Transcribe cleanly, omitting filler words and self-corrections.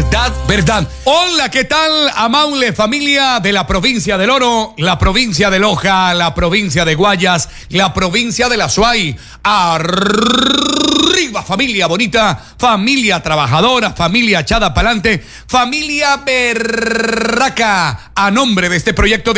verdad. Hola, ¿qué tal? Amaule, familia de la provincia del Oro, la provincia de Loja, la provincia de Guayas, la provincia de la Suay. Arriba, familia bonita, familia trabajadora, familia echada pa'lante, familia berraca. A nombre de este proyecto de